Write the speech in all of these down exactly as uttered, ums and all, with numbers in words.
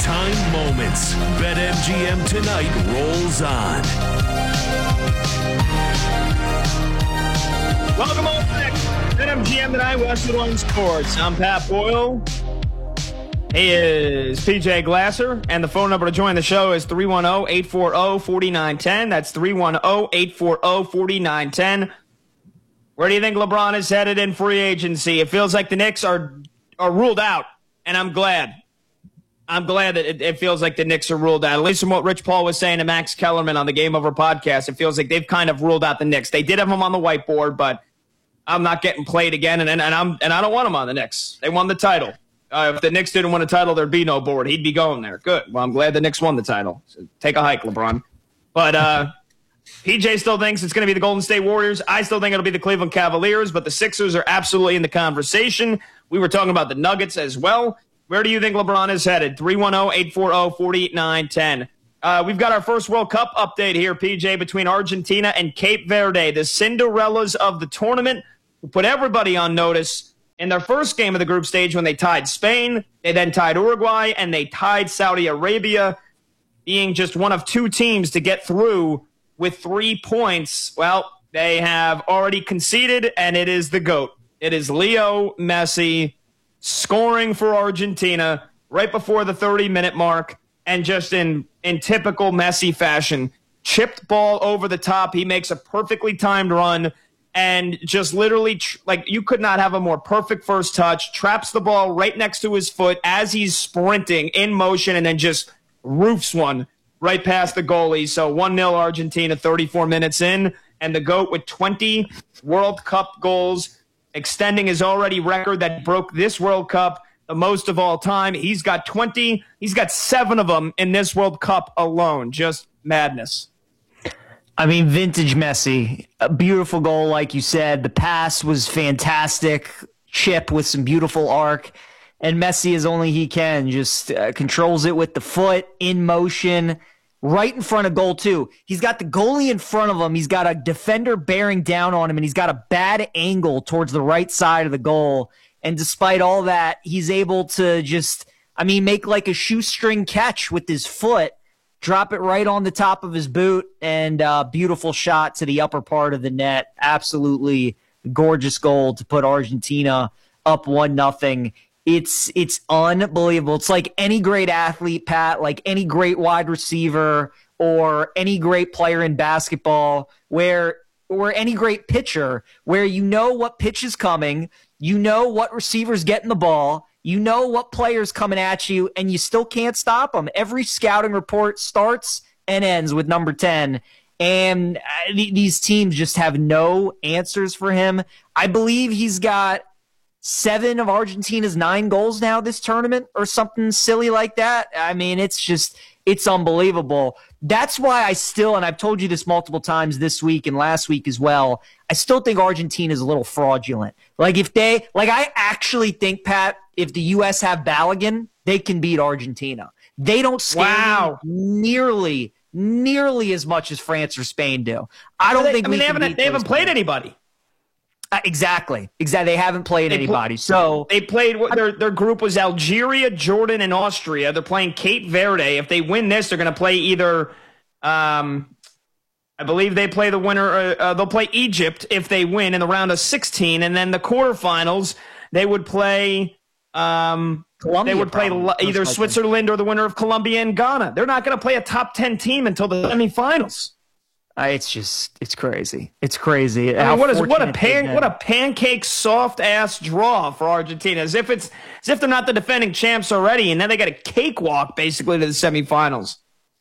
Big-time moments. BetMGM Tonight rolls on. Welcome all back. BetMGM Tonight, Westwood One Sports. I'm Pat Boyle. He is P J Glasser, and the phone number to join the show is three one zero, eight four zero, four nine one zero. That's three one zero, eight four zero, four nine one zero. Where do you think LeBron is headed in free agency? It feels like the Knicks are are ruled out, and I'm glad. I'm glad that it, it feels like the Knicks are ruled out. At least from what Rich Paul was saying to Max Kellerman on the Game Over podcast, it feels like they've kind of ruled out the Knicks. They did have them on the whiteboard, but I'm not getting played again, and and, and I'm and I don't want them on the Knicks. They won the title. Uh, if the Knicks didn't win a title, there'd be no board. He'd be going there. Good. Well, I'm glad the Knicks won the title. So take a hike, LeBron. But uh, P J still thinks it's going to be the Golden State Warriors. I still think it'll be the Cleveland Cavaliers, but the Sixers are absolutely in the conversation. We were talking about the Nuggets as well. Where do you think LeBron is headed? three one zero, eight four zero, four nine one zero. Uh, we've got our first World Cup update here, P J, between Argentina and Cape Verde, the Cinderellas of the tournament, who put everybody on notice in their first game of the group stage when they tied Spain. They then tied Uruguay, and they tied Saudi Arabia, being just one of two teams to get through with three points. Well, they have already conceded, and it is the GOAT. It is Leo Messi scoring for Argentina right before the thirty-minute mark, and just in, in typical Messi fashion, chipped ball over the top. He makes a perfectly timed run, and just literally, tr- like, you could not have a more perfect first touch, traps the ball right next to his foot as he's sprinting in motion, and then just roofs one right past the goalie. So one nil Argentina, thirty-four minutes in, and the GOAT with twenty World Cup goals, extending his already record that broke this World Cup, the most of all time. He's got twenty. He's got seven of them in this World Cup alone. Just madness. I mean, vintage Messi. A beautiful goal, like you said. The pass was fantastic. Chip with some beautiful arc. And Messi, as only he can, just uh, controls it with the foot, in motion, right in front of goal, too. He's got the goalie in front of him. He's got a defender bearing down on him, and he's got a bad angle towards the right side of the goal. And despite all that, he's able to just, I mean, make like a shoestring catch with his foot, drop it right on the top of his boot, and uh, beautiful shot to the upper part of the net. Absolutely gorgeous goal to put Argentina up one nothing. It's it's unbelievable. It's like any great athlete, Pat, like any great wide receiver or any great player in basketball, where or any great pitcher, where you know what pitch is coming, you know what receiver's getting the ball, you know what player's coming at you, and you still can't stop them. Every scouting report starts and ends with number ten, and uh, th- these teams just have no answers for him. I believe he's got seven of Argentina's nine goals now this tournament or something silly like that. I mean, it's just, it's unbelievable. That's why I still, and I've told you this multiple times this week and last week as well, I still think Argentina is a little fraudulent. Like if they, like I actually think, Pat, if the U S have Balogun, they can beat Argentina. They don't scare Wow. me nearly, nearly as much as France or Spain do. I don't Well, they, think I mean, we they can haven't, beat they haven't those played teams. anybody. Uh, exactly. Exactly. They haven't played They anybody. pl- so They played, their, their group was Algeria, Jordan, and Austria. They're playing Cape Verde. If they win this, they're going to play either, um, I believe they play the winner, uh, uh, they'll play Egypt if they win in the round of sixteen. And then the quarterfinals, they would play, um, Colombia, they would play probably, lo- most either likely. Switzerland or the winner of Colombia and Ghana. They're not going to play a top ten team until the semifinals. Uh, it's just, it's crazy. It's crazy. I How mean, what is what a fortunate they've pan been. what a pancake soft ass draw for Argentina. As if it's as if they're not the defending champs already, and then they got a cakewalk basically to the semifinals.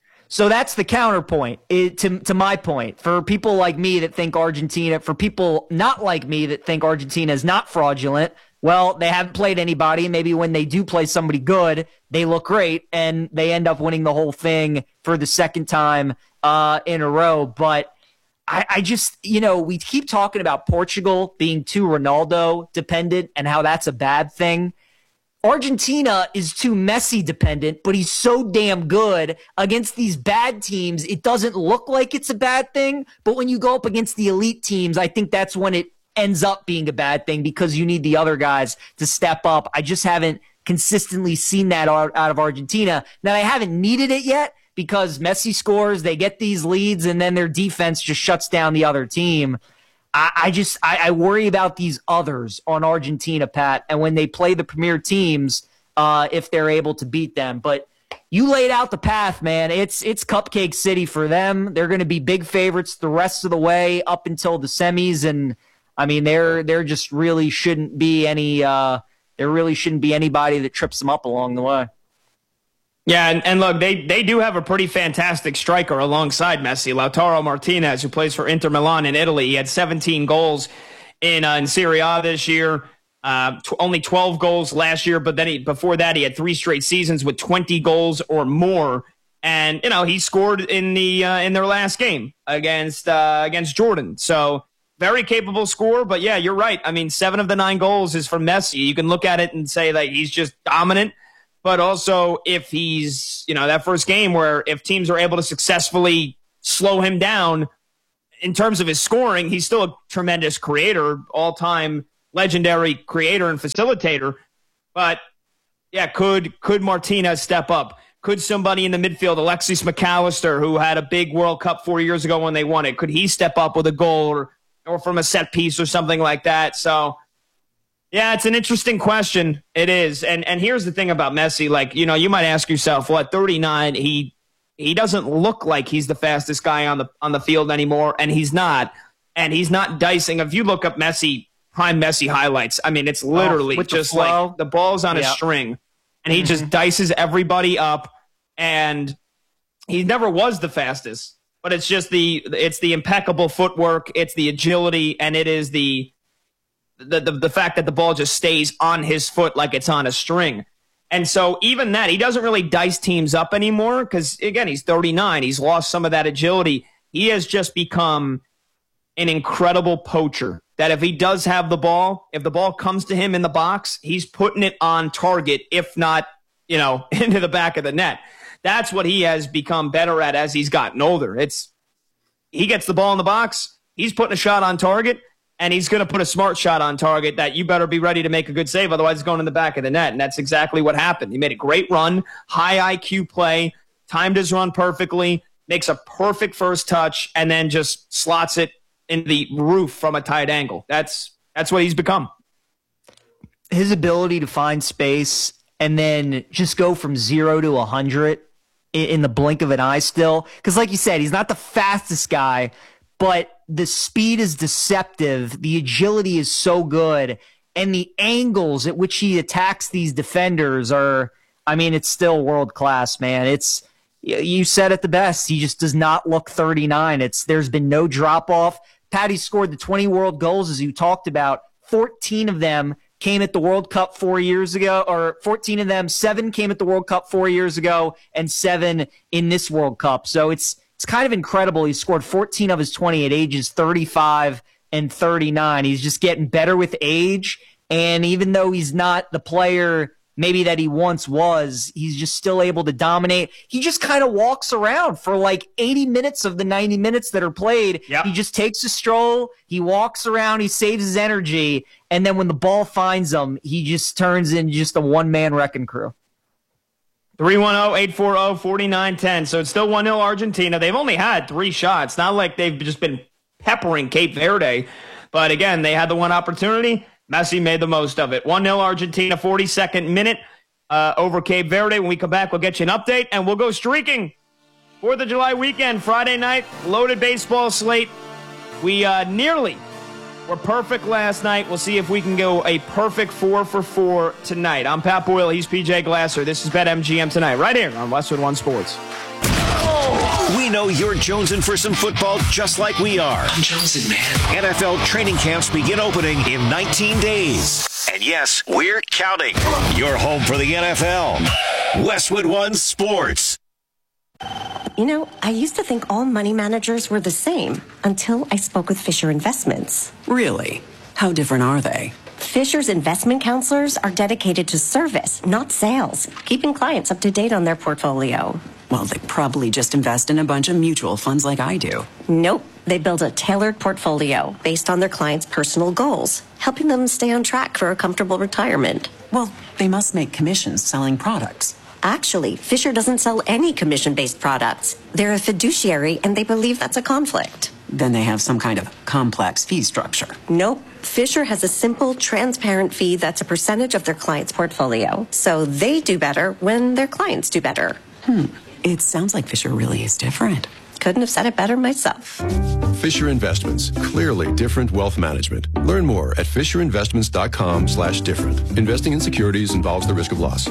So that's the counterpoint it, to to my point. For people like me that think Argentina, for people not like me that think Argentina is not fraudulent, well, they haven't played anybody. Maybe when they do play somebody good, they look great, and they end up winning the whole thing for the second time uh, in a row. But I, I just, you know, we keep talking about Portugal being too Ronaldo dependent and how that's a bad thing. Argentina is too Messi dependent, but he's so damn good against these bad teams. It doesn't look like it's a bad thing, but when you go up against the elite teams, I think that's when it ends up being a bad thing because you need the other guys to step up. I just haven't consistently seen that out, out of Argentina. Now, I haven't needed it yet because Messi scores, they get these leads, and then their defense just shuts down the other team. I, I just I, I worry about these others on Argentina, Pat, and when they play the premier teams, uh, if they're able to beat them. But you laid out the path, man. It's it's Cupcake City for them. They're going to be big favorites the rest of the way up until the semis, and I mean, there there just really shouldn't be any uh, there really shouldn't be anybody that trips them up along the way. Yeah, and, and look, they, they do have a pretty fantastic striker alongside Messi, Lautaro Martinez, who plays for Inter Milan in Italy. He had seventeen goals in uh, in Serie A this year, uh, t- only twelve goals last year, but then he, before that he had three straight seasons with twenty goals or more. And you know he scored in the uh, in their last game against uh, against Jordan. So very capable scorer. But yeah, you're right. I mean, seven of the nine goals is from Messi. You can look at it and say that he's just dominant. But also, if he's, you know, that first game where if teams are able to successfully slow him down in terms of his scoring, he's still a tremendous creator, all-time legendary creator and facilitator. But, yeah, could could Martinez step up? Could somebody in the midfield, Alexis McAllister, who had a big World Cup four years ago when they won it, could he step up with a goal or, or from a set piece or something like that? So, yeah, it's an interesting question. It is. And and here's the thing about Messi. Like, you know, you might ask yourself, what, thirty-nine, he he doesn't look like he's the fastest guy on the on the field anymore, and he's not. And he's not dicing. If you look up Messi, prime Messi highlights, I mean, it's literally oh, just the like the ball's on yep. a string, and he mm-hmm. just dices everybody up, and he never was the fastest. But it's just the it's the impeccable footwork, it's the agility, and it is the The, the the fact that the ball just stays on his foot like it's on a string. And so even that, he doesn't really dice teams up anymore because, again, he's thirty-nine. He's lost some of that agility. He has just become an incredible poacher that if he does have the ball, if the ball comes to him in the box, he's putting it on target, if not, you know, into the back of the net. That's what he has become better at as he's gotten older. It's he gets the ball in the box, he's putting a shot on target, and he's going to put a smart shot on target that you better be ready to make a good save. Otherwise, it's going in the back of the net. And that's exactly what happened. He made a great run, high I Q play, timed his run perfectly, makes a perfect first touch, and then just slots it in the roof from a tight angle. That's that's what he's become. His ability to find space and then just go from zero to one hundred in the blink of an eye still. Because like you said, he's not the fastest guy, but the speed is deceptive. The agility is so good. And the angles at which he attacks these defenders are, I mean, it's still world class, man. It's, you said it the best. He just does not look thirty-nine. It's, there's been no drop off. Patty scored the twenty world goals, as you talked about. fourteen of them came at the World Cup four years ago, or fourteen of them, seven came at the World Cup four years ago, and seven in this World Cup. So it's, It's kind of incredible. He scored fourteen of his twenty at ages thirty-five and thirty-nine. He's just getting better with age. And even though he's not the player maybe that he once was, he's just still able to dominate. He just kind of walks around for like eighty minutes of the ninety minutes that are played. Yep. He just takes a stroll. He walks around. He saves his energy. And then when the ball finds him, he just turns into just a one-man wrecking crew. three one zero, eight four zero, four nine one zero. So it's still one nil Argentina. They've only had three shots. Not like they've just been peppering Cape Verde. But again, they had the one opportunity. Messi made the most of it. one nil Argentina, forty-second minute uh, over Cape Verde. When we come back, we'll get you an update, and we'll go streaking. fourth of July weekend, Friday night, loaded baseball slate. We uh, nearly were perfect last night. We'll see if we can go a perfect four for four tonight. I'm Pat Boyle. He's P J Glasser. This is BetMGM Tonight, right here on Westwood One Sports. We know you're jonesing for some football just like we are. I'm jonesing, man. N F L training camps begin opening in nineteen days. And yes, we're counting. You're home for the N F L. Westwood One Sports. You know, I used to think all money managers were the same until I spoke with Fisher Investments. Really? How different are they? Fisher's investment counselors are dedicated to service, not sales, keeping clients up to date on their portfolio. Well, they probably just invest in a bunch of mutual funds like I do. Nope. They build a tailored portfolio based on their clients' personal goals, helping them stay on track for a comfortable retirement. Well, they must make commissions selling products. Actually, Fisher doesn't sell any commission-based products. They're a fiduciary, and they believe that's a conflict. Then they have some kind of complex fee structure. Nope. Fisher has a simple, transparent fee that's a percentage of their client's portfolio. So they do better when their clients do better. Hmm. It sounds like Fisher really is different. Couldn't have said it better myself. Fisher Investments. Clearly different wealth management. Learn more at fisherinvestments.com slash different. Investing in securities involves the risk of loss.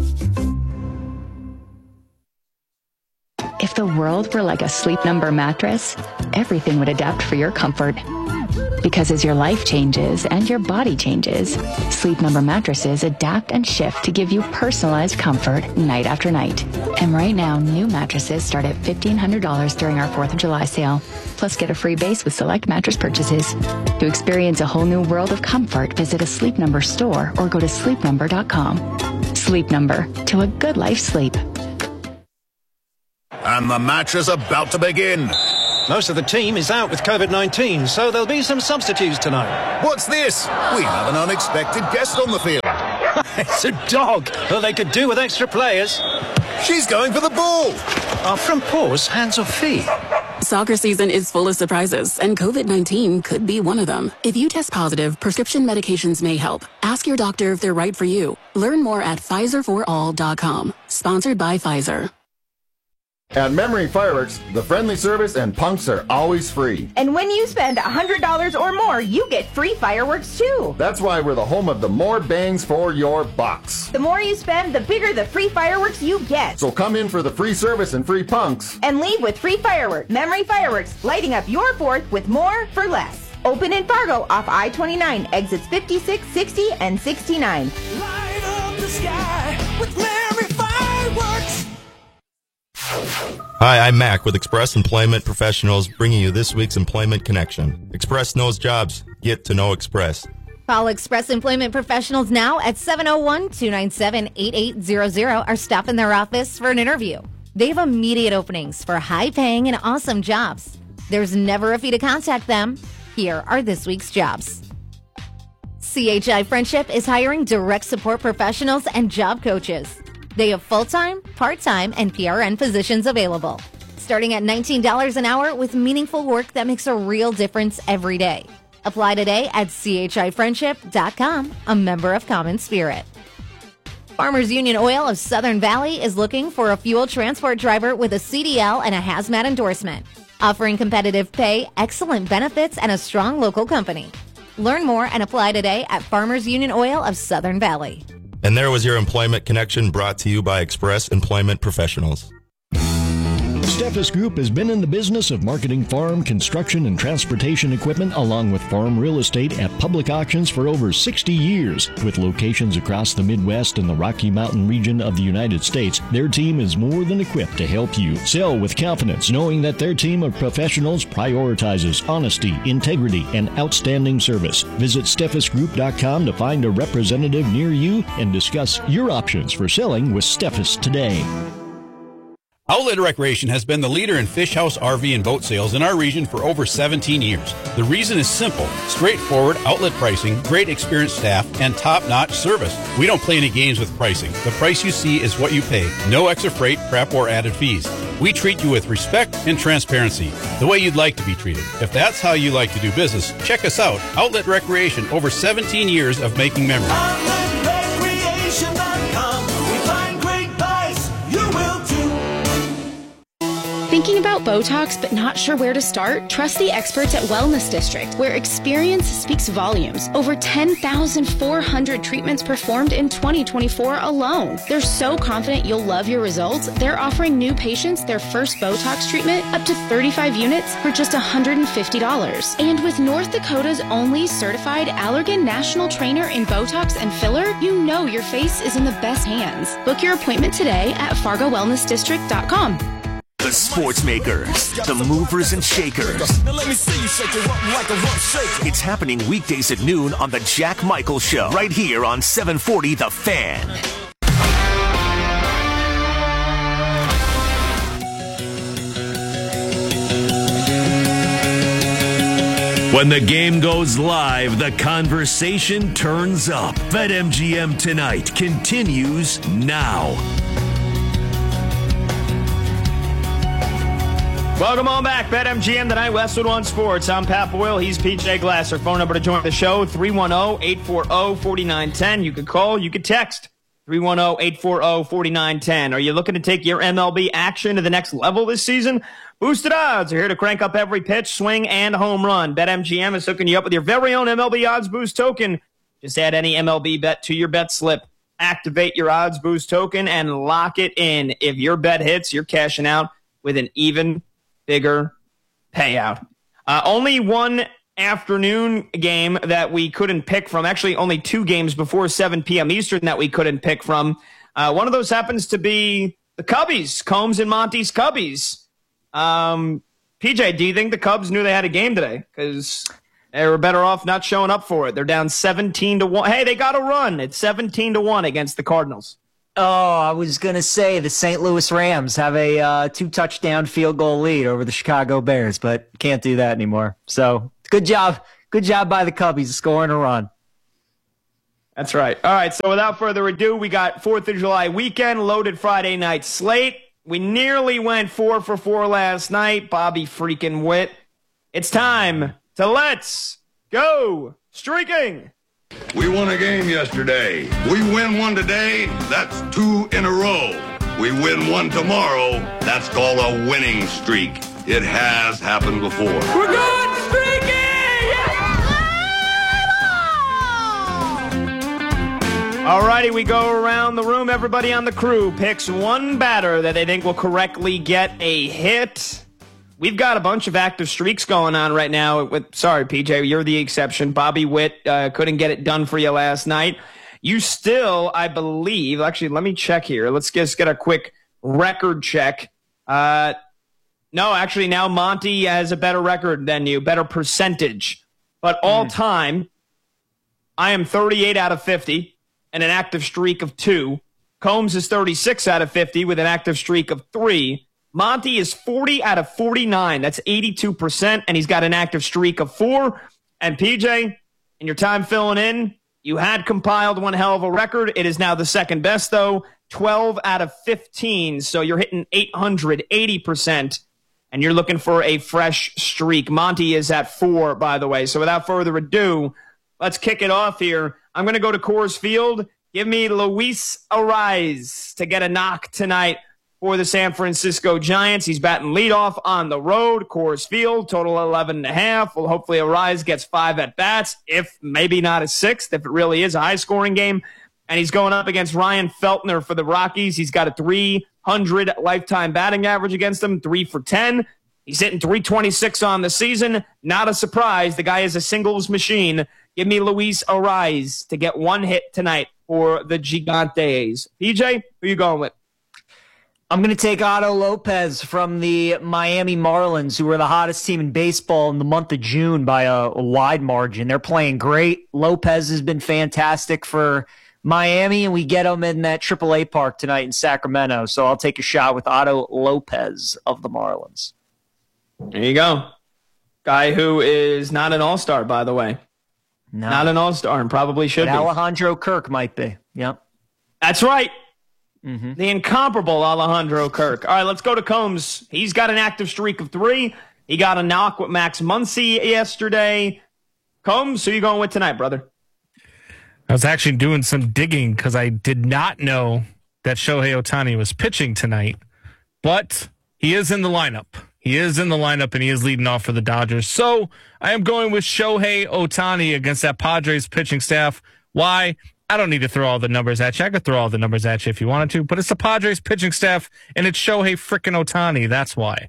If the world were like a Sleep Number mattress, everything would adapt for your comfort. Because as your life changes and your body changes, Sleep Number mattresses adapt and shift to give you personalized comfort night after night. And right now, new mattresses start at fifteen hundred dollars during our fourth of July sale. Plus, get a free base with select mattress purchases. To experience a whole new world of comfort, visit a Sleep Number store or go to sleep number dot com. Sleep Number, to a good life sleep. And the match is about to begin. Most of the team is out with COVID nineteen, so there'll be some substitutes tonight. What's this? We have an unexpected guest on the field. It's a dog. Well, they could do with extra players. She's going for the ball. Are front paws hands or feet? Soccer season is full of surprises, and COVID nineteen could be one of them. If you test positive, prescription medications may help. Ask your doctor if they're right for you. Learn more at Pfizer for all dot com. Sponsored by Pfizer. At Memory Fireworks, the friendly service and punks are always free. And when you spend one hundred dollars or more, you get free fireworks too. That's why we're the home of the more bangs for your bucks. The more you spend, the bigger the free fireworks you get. So come in for the free service and free punks. And leave with free fireworks. Memory Fireworks, lighting up your fourth with more for less. Open in Fargo off I twenty-nine, exits fifty-six, sixty, and sixty-nine. Light up the sky with Memory Fireworks. Hi, I'm Mac with Express Employment Professionals, bringing you this week's Employment Connection. Express knows jobs. Get to know Express. Call Express Employment Professionals now at seven oh one, two nine seven, eight eight zero zero or stop in their office for an interview. They have immediate openings for high-paying and awesome jobs. There's never a fee to contact them. Here are this week's jobs. C H I Friendship is hiring direct support professionals and job coaches. They have full-time, part-time, and P R N positions available, starting at nineteen dollars an hour with meaningful work that makes a real difference every day. Apply today at C H I friendship dot com, a member of Common Spirit. Farmers Union Oil of Southern Valley is looking for a fuel transport driver with a C D L and a hazmat endorsement, offering competitive pay, excellent benefits, and a strong local company. Learn more and apply today at Farmers Union Oil of Southern Valley. And there was your Employment Connection, brought to you by Express Employment Professionals. Steffes Group has been in the business of marketing farm, construction, and transportation equipment along with farm real estate at public auctions for over sixty years. With locations across the Midwest and the Rocky Mountain region of the United States, their team is more than equipped to help you sell with confidence, knowing that their team of professionals prioritizes honesty, integrity, and outstanding service. Visit steffes group dot com to find a representative near you and discuss your options for selling with Steffes today. Outlet Recreation has been the leader in fish house, R V, and boat sales in our region for over seventeen years. The reason is simple: straightforward outlet pricing, great experienced staff, and top-notch service. We don't play any games with pricing. The price you see is what you pay. No extra freight, prep, or added fees. We treat you with respect and transparency, the way you'd like to be treated. If that's how you like to do business, check us out. Outlet Recreation, over seventeen years of making memories. outlet recreation dot com. We find great buys. You will too. Thinking about Botox but not sure where to start? Trust the experts at Wellness District, where experience speaks volumes. Over ten thousand four hundred treatments performed in twenty twenty-four alone. They're so confident you'll love your results, they're offering new patients their first Botox treatment up to thirty-five units for just one hundred fifty dollars. And with North Dakota's only certified Allergan National Trainer in Botox and filler, you know your face is in the best hands. Book your appointment today at fargo wellness district dot com. The sports makers, the movers and shakers. Now let me see you shake it up like a rump shaker. It's happening weekdays at noon on the Jack Michael Show, right here on seven forty The Fan. When the game goes live, the conversation turns up. BetMGM Tonight continues now. Welcome on back. BetMGM Tonight, Westwood One Sports. I'm Pat Boyle. He's P J Glasser. Phone number to join the show, three one zero, eight four zero, four nine one zero. You could call, you could text, three one zero, eight four zero, four nine one zero. Are you looking to take your M L B action to the next level this season? Boosted Odds are here to crank up every pitch, swing, and home run. BetMGM is hooking you up with your very own M L B Odds Boost token. Just add any M L B bet to your bet slip. Activate your Odds Boost token and lock it in. If your bet hits, you're cashing out with an even bigger payout. Uh, only one afternoon game that we couldn't pick from. Actually, only two games before seven p.m. Eastern that we couldn't pick from. Uh, one of those happens to be the Cubbies, Combs and Monty's Cubbies. Um, P J, do you think the Cubs knew they had a game today? Because they were better off not showing up for it. They're down seventeen to one. Hey, they got a run. It's seventeen to one against the Cardinals. Oh, I was going to say the Saint Louis Rams have a uh, two-touchdown field goal lead over the Chicago Bears, but can't do that anymore. So, good job. Good job by the Cubbies scoring a run. That's right. All right, so without further ado, we got fourth of July weekend, loaded Friday night slate. We nearly went four for four last night. Bobby freaking Witt. It's time to let's go streaking. We won a game yesterday. We win one today, that's two in a row. We win one tomorrow, that's called a winning streak. It has happened before. We're good streaking! All righty, we go around the room. Everybody on the crew picks one batter that they think will correctly get a hit. We've got a bunch of active streaks going on right now. With sorry, P J, you're the exception. Bobby Witt uh, couldn't get it done for you last night. You still, I believe, actually, let me check here. Let's just get a quick record check. Uh, no, actually, now Monty has a better record than you, better percentage. But all time, I am thirty-eight out of fifty and an active streak of two. Combs is thirty-six out of fifty with an active streak of three. Monty is forty out of forty-nine. That's eighty-two percent, and he's got an active streak of four. And P J, in your time filling in, you had compiled one hell of a record. It is now the second best, though, twelve out of fifteen. So you're hitting eight hundred eighty percent, and you're looking for a fresh streak. Monty is at four, by the way. So without further ado, let's kick it off here. I'm going to go to Coors Field. Give me Luis Arraez to get a knock tonight for the San Francisco Giants. He's batting leadoff on the road, Coors Field, total eleven and a half. Well, hopefully Arraez gets five at-bats, if maybe not a sixth, if it really is a high-scoring game. And he's going up against Ryan Feltner for the Rockies. He's got a three hundred lifetime batting average against him, three for ten. He's hitting three twenty-six on the season. Not a surprise. The guy is a singles machine. Give me Luis Arraez to get one hit tonight for the Gigantes. P J, who you going with? I'm going to take Otto Lopez from the Miami Marlins, who were the hottest team in baseball in the month of June by a, a wide margin. They're playing great. Lopez has been fantastic for Miami, and we get him in that triple A park tonight in Sacramento. So I'll take a shot with Otto Lopez of the Marlins. There you go. Guy who is not an all-star, by the way. No. Not an all-star, and probably should but be. Alejandro Kirk might be. Yep. That's right. Mm-hmm. The incomparable Alejandro Kirk. All right, let's go to Combs. He's got an active streak of three. He got a knock with Max Muncy yesterday. Combs, who are you going with tonight, brother? I was actually doing some digging because I did not know that Shohei Ohtani was pitching tonight, but he is in the lineup. He is in the lineup, and he is leading off for the Dodgers. So I am going with Shohei Ohtani against that Padres pitching staff. Why? I don't need to throw all the numbers at you. I could throw all the numbers at you if you wanted to, but it's the Padres pitching staff, and it's Shohei frickin' Ohtani. That's why.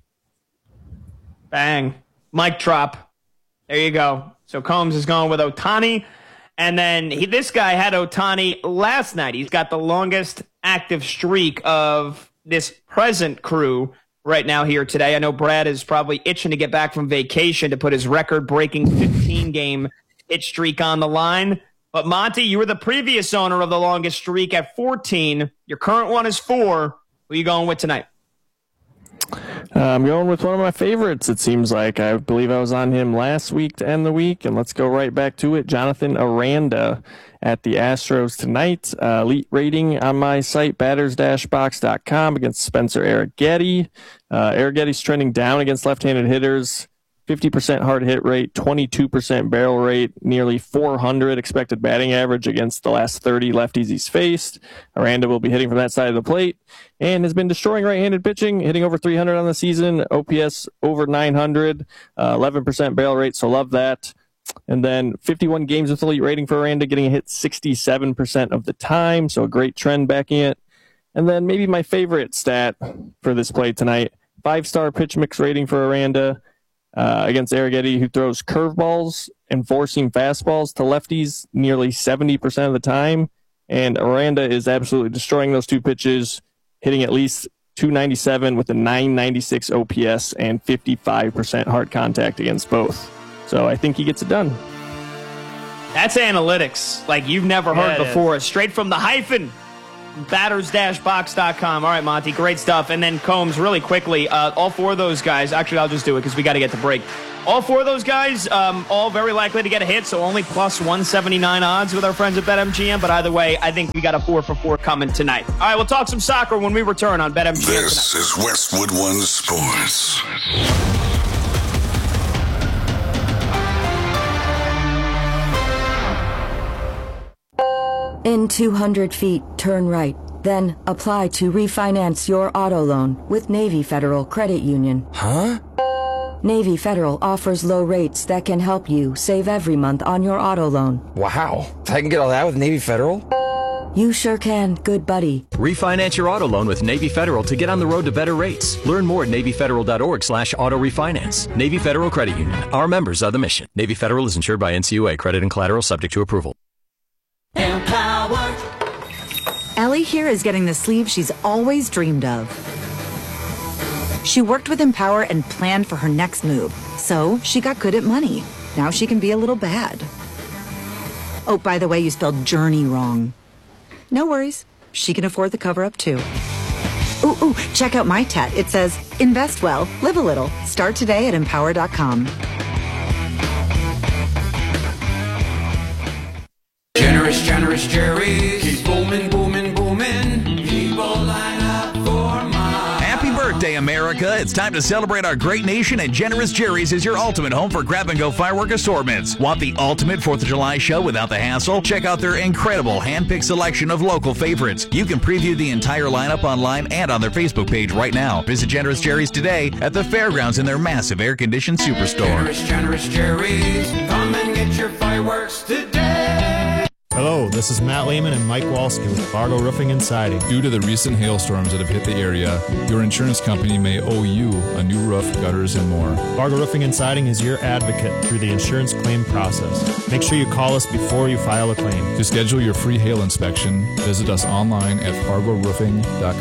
Bang. Mic drop. There you go. So Combs is going with Ohtani, and then he, this guy had Ohtani last night. He's got the longest active streak of this present crew right now here today. I know Brad is probably itching to get back from vacation to put his record-breaking fifteen-game hit streak on the line. But, Monty, you were the previous owner of the longest streak at fourteen. Your current one is four. Who are you going with tonight? Uh, I'm going with one of my favorites, it seems like. I believe I was on him last week to end the week, and let's go right back to it. Jonathan Aranda at the Astros tonight. Uh, elite rating on my site, batters dash box dot com, against Spencer Arrighetti. Uh, Arrighetti's trending down against left-handed hitters. fifty percent hard hit rate, twenty-two percent barrel rate, nearly four hundred expected batting average against the last thirty lefties he's faced. Aranda will be hitting from that side of the plate and has been destroying right-handed pitching, hitting over three hundred on the season, O P S over nine hundred, uh, eleven percent barrel rate, so love that. And then fifty-one games with elite rating for Aranda, getting a hit sixty-seven percent of the time, so a great trend backing it. And then maybe my favorite stat for this play tonight, five-star pitch mix rating for Aranda. Uh, against Arrighetti, who throws curveballs and four-seam fastballs to lefties nearly seventy percent of the time. And Aranda is absolutely destroying those two pitches, hitting at least two ninety-seven with a nine ninety-six O P S and fifty-five percent hard contact against both. So I think he gets it done. That's analytics like you've never heard Yeah, before. Straight from the hyphen. batters dash box dot com. All right, Monty, great stuff. And then Combs, really quickly, uh, all four of those guys, actually, I'll just do it because we got to get to break. All four of those guys, um, all very likely to get a hit, so only plus one seventy-nine odds with our friends at BetMGM. But either way, I think we got a four for four coming tonight. All right, we'll talk some soccer when we return on BetMGM. This tonight. is Westwood One Sports. In two hundred feet, turn right. Then apply to refinance your auto loan with Navy Federal Credit Union. Huh? Navy Federal offers low rates that can help you save every month on your auto loan. Wow. I can get all that with Navy Federal? You sure can, good buddy. Refinance your auto loan with Navy Federal to get on the road to better rates. Learn more at NavyFederal.org slash auto refinance. Navy Federal Credit Union. Our members are the mission. Navy Federal is insured by N C U A. Credit and collateral subject to approval. Empower. Ellie here is getting the sleeve she's always dreamed of. She worked with Empower and planned for her next move, so she got good at money. Now she can be a little bad. Oh, by the way, you spelled journey wrong. No worries. She can afford the cover-up, too. Ooh, ooh, check out my tat. It says, invest well, live a little. Start today at empower dot com. Generous, generous Jerry's. Keep booming, booming, booming. People line up for my... Happy birthday, America. It's time to celebrate our great nation, and Generous Jerry's is your ultimate home for grab-and-go firework assortments. Want the ultimate fourth of July show without the hassle? Check out their incredible hand-picked selection of local favorites. You can preview the entire lineup online and on their Facebook page right now. Visit Generous Jerry's today at the fairgrounds in their massive air-conditioned superstore. Generous, generous Jerry's. Come and get your fireworks today. Hello, this is Matt Lehman and Mike Walski with Fargo Roofing and Siding. Due to the recent hailstorms that have hit the area, your insurance company may owe you a new roof, gutters, and more. Fargo Roofing and Siding is your advocate through the insurance claim process. Make sure you call us before you file a claim. To schedule your free hail inspection, visit us online at fargo roofing dot com.